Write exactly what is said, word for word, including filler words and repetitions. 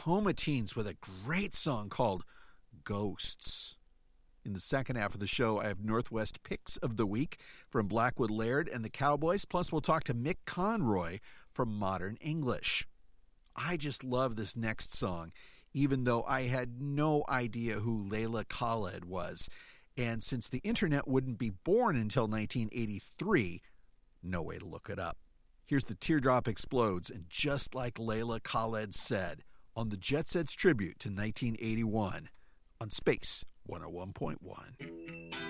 Coma Teens with a great song called Ghosts. In the second half of the show, I have Northwest Picks of the Week from Blackwood Laird and the Cowboys, plus we'll talk to Mick Conroy from Modern English. I just love this next song, even though I had no idea who Layla Khaled was. And since the internet wouldn't be born until nineteen eighty-three, no way to look it up. Here's the Teardrop Explodes, and just like Layla Khaled said on the Jet Sets tribute to nineteen eighty-one on Space one oh one point one.